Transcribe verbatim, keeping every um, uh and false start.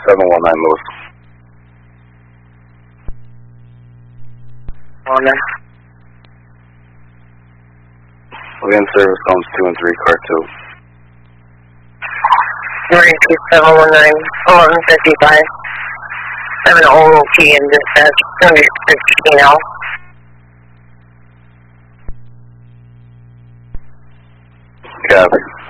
seven one nine Lewis. On there. Within service comes two and three, car two. Marine two seven one nine, eleven fifty-five. I have an O O P in dispatch, two sixteen L. Copy.